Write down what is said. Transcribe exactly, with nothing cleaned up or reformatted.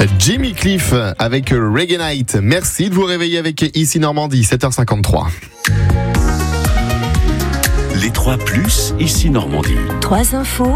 Jimmy Cliff avec Reggae Night. Merci de vous réveiller avec Ici Normandie, sept heures cinquante-trois. Les trois plus, Ici Normandie. Trois infos.